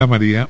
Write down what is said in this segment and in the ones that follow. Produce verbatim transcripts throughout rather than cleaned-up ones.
María,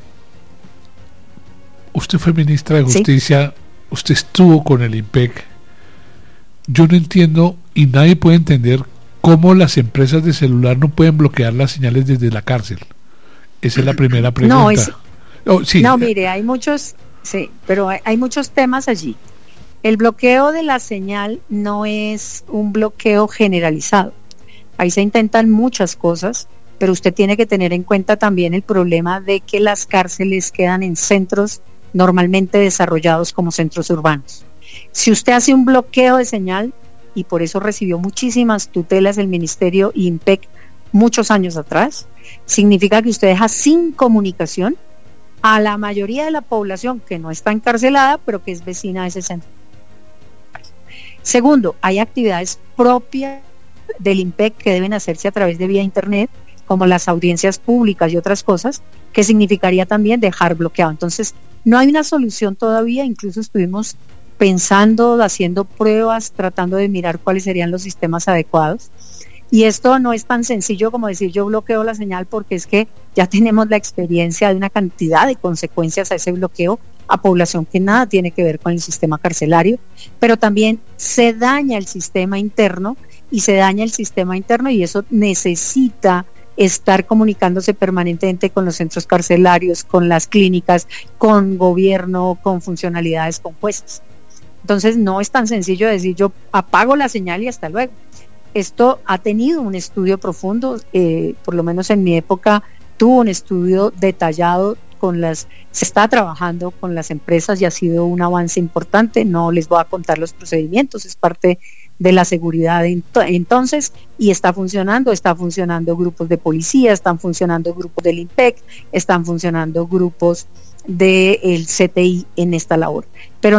usted fue ministra de Justicia, ¿sí? Usted estuvo con el IMPEC. Yo no entiendo y nadie puede entender cómo las empresas de celular no pueden bloquear las señales desde la cárcel. Esa es la primera pregunta. No, es, oh, sí. no mire, hay muchos, sí, pero hay, hay muchos temas allí. El bloqueo de la señal no es un bloqueo generalizado. Ahí se intentan muchas cosas, pero usted tiene que tener en cuenta también el problema de que las cárceles quedan en centros normalmente desarrollados como centros urbanos. Si usted hace un bloqueo de señal, y por eso recibió muchísimas tutelas el Ministerio IMPEC muchos años atrás, significa que usted deja sin comunicación a la mayoría de la población que no está encarcelada, pero que es vecina de ese centro. Segundo, hay actividades propias del IMPEC que deben hacerse a través de vía internet, como las audiencias públicas y otras cosas, que significaría también dejar bloqueado. Entonces, no hay una solución todavía, incluso estuvimos pensando, haciendo pruebas, tratando de mirar cuáles serían los sistemas adecuados. Y esto no es tan sencillo como decir yo bloqueo la señal, porque es que ya tenemos la experiencia de una cantidad de consecuencias a ese bloqueo a población que nada tiene que ver con el sistema carcelario, pero también se daña el sistema interno y se daña el sistema interno y eso necesita estar comunicándose permanentemente con los centros carcelarios, con las clínicas, con gobierno, con funcionalidades, con jueces. Entonces no es tan sencillo decir yo apago la señal y hasta luego. Esto ha tenido un estudio profundo, eh, por lo menos en mi época tuvo un estudio detallado con las, se está trabajando con las empresas y ha sido un avance importante. No les voy a contar los procedimientos, es parte de la seguridad entonces, y está funcionando, está funcionando grupos de policía, están funcionando grupos del IMPEC, están funcionando grupos del C T I en esta labor. Pero